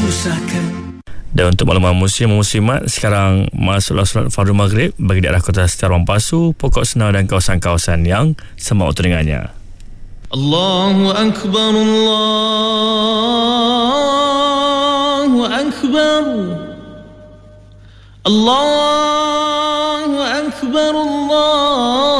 susahkan. Dan untuk makluman muslimat, sekarang masuklah solat fardu maghrib bagi daerah Kota Setar Pasu, Pokok Senau dan kawasan-kawasan yang sama waktu dengannya. Allahu Akbar, Allahu Akbar, Allahu Akbar, Allah.